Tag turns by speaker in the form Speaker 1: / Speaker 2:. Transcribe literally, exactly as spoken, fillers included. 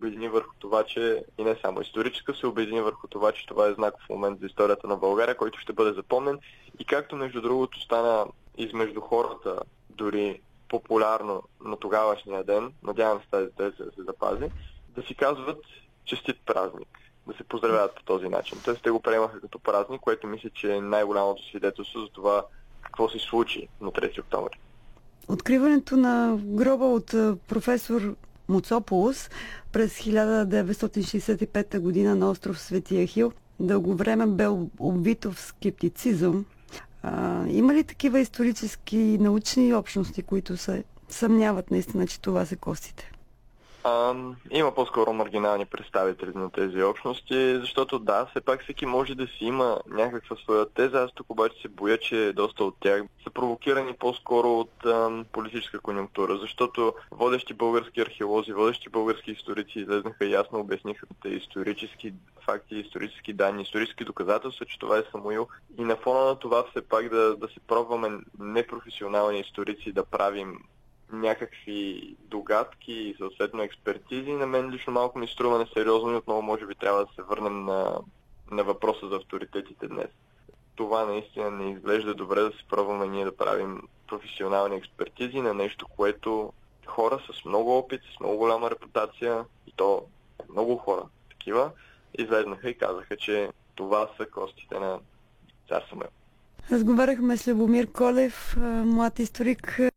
Speaker 1: обедини върху това, че и не само историческа, се обедини върху това, че това е знаков момент за историята на България, който ще бъде запомнен. И както между другото стана измежду хората дори популярно на тогавашния ден, надявам се тази теза да се запази, да си казват честит празник, да се поздравяват по този начин. Тоест те го приемаха като празник, което мисля, че е най-голямото свидетелство за това какво се случи на трети октомври.
Speaker 2: Откриването на гроба от професор Муцополос през хиляда деветстотин шейсет и пета година на остров Свети Ахил дълго време бе обвито в скептицизъм. А, има ли такива исторически и научни общности, които се съмняват наистина, че това са костите?
Speaker 1: А, има по-скоро маргинални представители на тези общности, защото да, все пак всеки може да си има някаква своя теза. Аз тук обаче се боя, че доста от тях са провокирани по-скоро от ам, политическа конюнктура, защото водещи български археолози, водещи български историци излезнаха и ясно обясниха исторически факти, исторически данни, исторически доказателства, че това е Самуил. И на фона на това все пак да, да се пробваме непрофесионални историци да правим някакви догадки и съответно експертизи, на мен лично малко ми струва несериозно и отново може би трябва да се върнем на, на въпроса за авторитетите днес. Това наистина не изглежда добре да се пробваме ние да правим професионални експертизи на нещо, което хора с много опит, с много голяма репутация, и то много хора такива, излезнаха и казаха, че това са костите на цар Самуил.
Speaker 2: Разговаряхме с Любомир Колев, млад историк.